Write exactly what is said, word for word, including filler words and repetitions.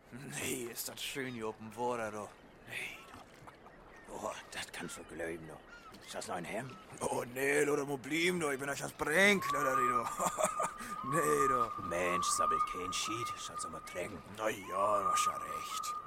Nee, ist das schön hier oben Water, du. Nee, du. Oh, das kannst du glauben, du. Ist das noch ein Hemd? Oh, nee, du, muss bleiben, du. Ich bin euch das Brink, du, du. Nee, du. Mensch, sabbelt kein Schied. Schaut's mal trinken. Na ja, du hast ja recht.